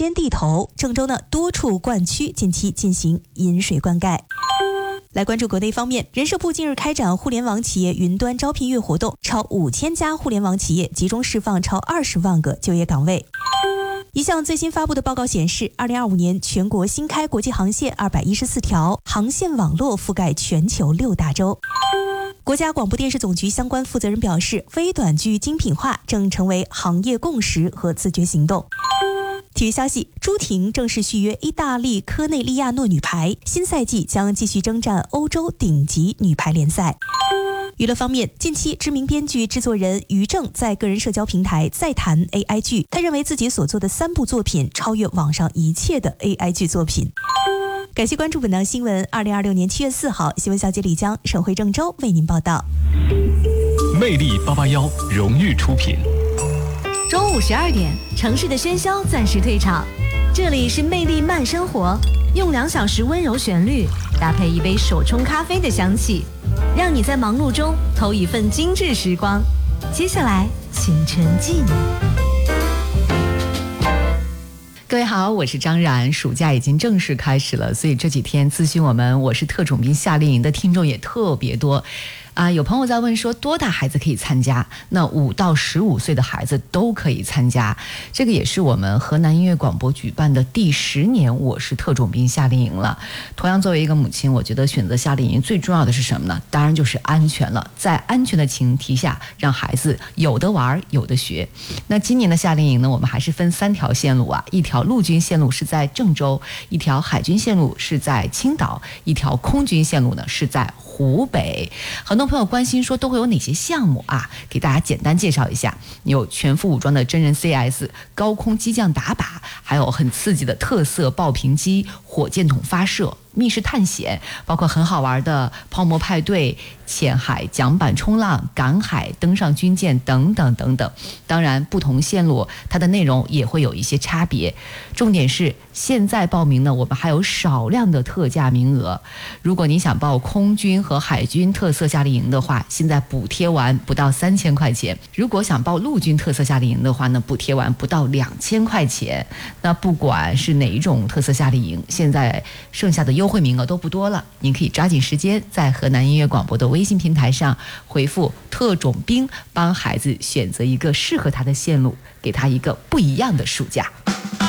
尖地头，郑州呢多处灌区近期进行引水灌溉。来关注国内方面，人社部近日开展互联网企业云端招聘月活动，超5000家互联网企业集中释放超20万个就业岗位。一项最新发布的报告显示，2025年全国新开国际航线214条，航线网络覆盖全球6大洲。国家广播电视总局相关负责人表示，微短剧精品化正成为行业共识和自觉行动。体育消息，朱婷正式续约意大利科内利亚诺女排，新赛季将继续征战欧洲顶级女排联赛。娱乐方面，近期知名编剧制作人于正在个人社交平台再谈 AI 剧，他认为自己所做的3部作品超越网上一切的 AI 剧作品。感谢关注本档新闻。2026年7月4号，新闻小姐李江、沈慧郑州为您报道。 魅力881荣誉出品。 中午12点，城市的喧嚣暂时退场，这里是魅力慢生活，用2小时温柔旋律搭配一杯手冲咖啡的香气，让你在忙碌中偷一份精致时光。接下来请沉浸。 各位好，我是张然。暑假已经正式开始了，所以这几天咨询我是特种兵夏令营的听众也特别多。有朋友在问说多大孩子可以参加？那5到15岁的孩子都可以参加。这个也是我们河南音乐广播举办的第10年我是特种兵夏令营了。同样作为一个母亲，我觉得选择夏令营最重要的是什么呢？当然就是安全了。在安全的前提下，让孩子有的玩有的学。那今年的夏令营呢，我们还是分3条线路啊，一条陆军线路是在郑州，一条海军线路是在青岛，一条空军线路呢是在湖北。很多朋友关心说都会有哪些项目啊？给大家简单介绍一下，有全副武装的真人 CS、高空机降打靶，还有很刺激的特色爆屏机、火箭筒发射、密室探险，包括很好玩的泡沫派对、浅海桨板冲浪、赶海、登上军舰等等等等。当然不同线路它的内容也会有一些差别，重点是现在报名呢，我们还有少量的特价名额。如果你想报空军和海军特色夏令营的话，现在补贴完不到3000块钱。如果想报陆军特色夏令营的话呢，补贴完不到2000块钱。那不管是哪一种特色夏令营，现在剩下的优惠名额都不多了，您可以抓紧时间在河南音乐广播的微信平台上回复特种兵，帮孩子选择一个适合他的线路，给他一个不一样的暑假。